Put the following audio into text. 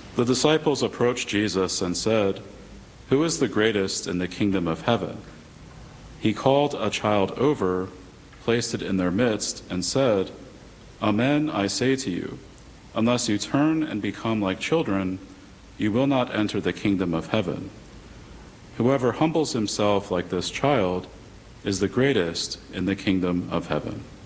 The disciples approached Jesus and said, "Who is the greatest in the kingdom of heaven?" He called a child over, placed it in their midst, and said, "Amen, I say to you, unless you turn and become like children, you will not enter the kingdom of heaven. Whoever humbles himself like this child is the greatest in the kingdom of heaven."